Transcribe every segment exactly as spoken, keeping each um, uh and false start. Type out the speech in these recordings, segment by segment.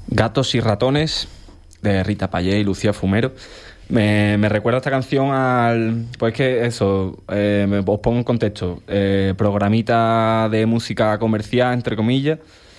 Gatos y ratones, de Rita Payé y Lucía Fumero. Me, me recuerda esta canción al... Pues que eso, eh, me, os pongo en contexto. Eh, programita de música comercial, entre comillas.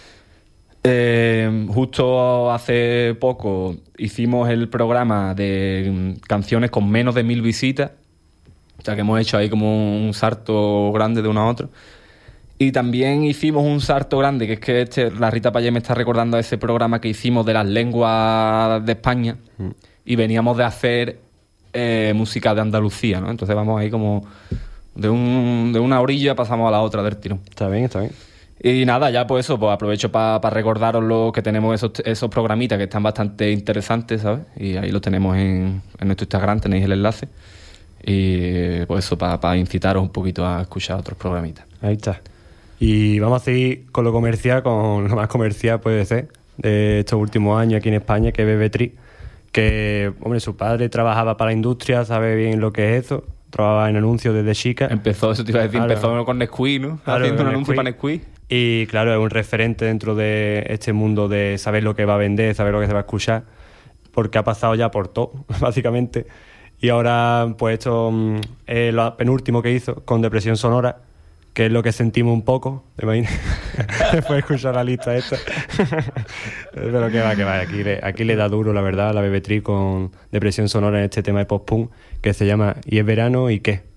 Eh, justo hace poco hicimos el programa de canciones con menos de mil visitas. O sea que hemos hecho ahí como un salto grande de uno a otro. Y también hicimos un salto grande, que es que este, la Rita Payé me está recordando a ese programa que hicimos de las lenguas de España. Mm. Y veníamos de hacer eh, música de Andalucía, ¿no? Entonces vamos ahí como de, un, de una orilla pasamos a la otra del tirón. Está bien, está bien. Y nada, ya pues eso, pues aprovecho para pa recordaros lo que tenemos esos, esos programitas que están bastante interesantes, ¿sabes? Y ahí los tenemos en, en nuestro Instagram, tenéis el enlace. Y pues eso, para pa incitaros un poquito a escuchar otros programitas. Ahí está. Y vamos a seguir con lo comercial, con lo más comercial puede ser de estos últimos años aquí en España, que es Bebetriz, que, hombre, su padre trabajaba para la industria, sabe bien lo que es eso, trabajaba en anuncios desde chica. Empezó, eso te iba a decir, claro. Empezó con Nesquik, ¿no? Claro, haciendo un anuncio Nesquik. para Nesquik. Y claro, es un referente dentro de este mundo de saber lo que va a vender, saber lo que se va a escuchar, porque ha pasado ya por todo, básicamente. Y ahora, pues esto es lo penúltimo que hizo con Depresión Sonora, que es lo que sentimos un poco, ¿te imaginas? Después de escuchar la lista esta. Pero que va, que va, aquí le, aquí le da duro, la verdad, a la Bebetriz con Depresión Sonora en este tema de post-punk que se llama ¿Y es verano y qué?